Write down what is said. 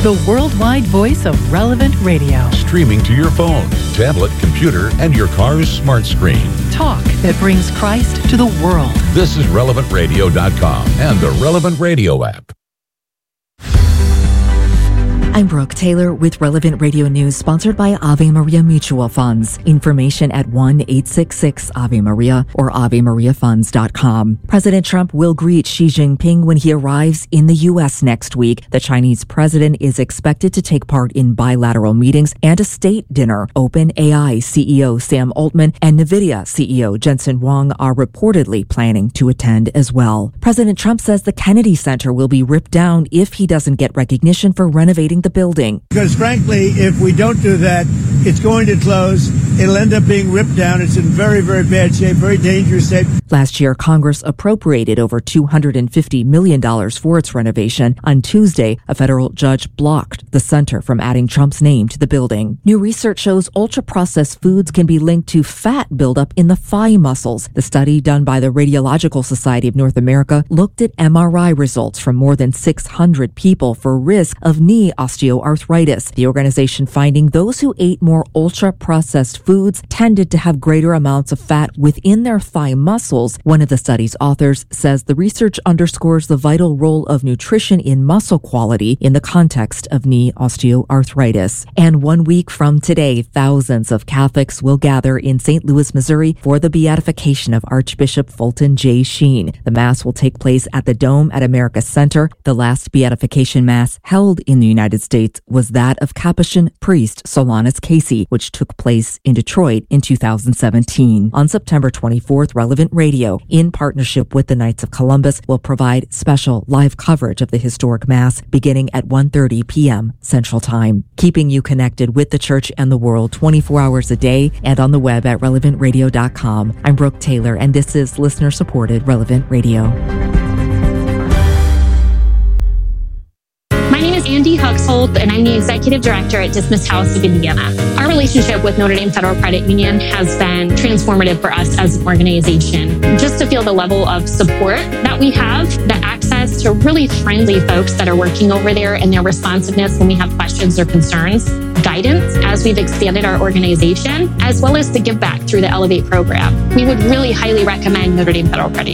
the worldwide voice of Relevant Radio. Streaming to your phone, tablet, computer, and your car's smart screen. Talk that brings Christ to the world. This is RelevantRadio.com and the Relevant Radio app. I'm Brooke Taylor with Relevant Radio News, sponsored by Ave Maria Mutual Funds. Information at 1-866-AVE-MARIA or AveMariaFunds.com. President Trump will greet Xi Jinping when he arrives in the U.S. next week. The Chinese president is expected to take part in bilateral meetings and a state dinner. OpenAI CEO Sam Altman and NVIDIA CEO Jensen Huang are reportedly planning to attend as well. President Trump says the Kennedy Center will be ripped down if he doesn't get recognition for renovating the building. Because frankly, if we don't do that, it's going to close. It'll end up being ripped down. It's in very, very bad shape, very dangerous shape. Last year, Congress appropriated over $250 million for its renovation. On Tuesday, a federal judge blocked the center from adding Trump's name to the building. New research shows ultra-processed foods can be linked to fat buildup in the thigh muscles. The study done by the Radiological Society of North America looked at MRI results from more than 600 people for risk of knee osteoarthritis. The organization finding those who ate more ultra-processed foods tended to have greater amounts of fat within their thigh muscles. One of the study's authors says the research underscores the vital role of nutrition in muscle quality in the context of knee osteoarthritis. And 1 week from today, thousands of Catholics will gather in St. Louis, Missouri for the beatification of Archbishop Fulton J. Sheen. The Mass will take place at the Dome at America Center. The last beatification Mass held in the United States was that of Capuchin priest Solanus Casey, which took place in Detroit in 2017. On September 24th, Relevant Radio, in partnership with the Knights of Columbus, will provide special live coverage of the historic Mass beginning at 1:30 p.m. Central Time, keeping you connected with the Church and the world 24 hours a day and on the web at relevantradio.com. I'm Brooke Taylor, and this is listener-supported Relevant Radio. My name is Andy Huxhold, and I'm the Executive Director at Dismiss House of Indiana. Our relationship with Notre Dame Federal Credit Union has been transformative for us as an organization. Just to feel the level of support that we have, the access to really friendly folks that are working over there and their responsiveness when we have questions or concerns, guidance as we've expanded our organization, as well as the give back through the Elevate program. We would really highly recommend Notre Dame Federal Credit